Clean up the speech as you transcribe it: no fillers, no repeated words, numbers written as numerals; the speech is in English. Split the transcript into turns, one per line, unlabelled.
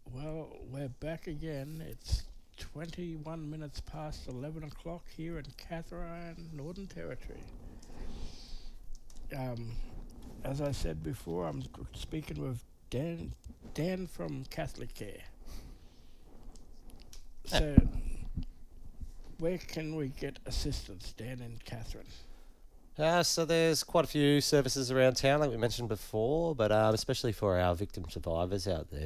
Well, we're back again. It's 21 minutes past 11 o'clock here in Catherine, Northern Territory. Um, as I said before, I'm speaking with Dan from Catholic Care.
Uh,
So, where can we get assistance, Dan and Catherine?
so there's quite a few services around town, like we mentioned before, but especially for our victim survivors out there.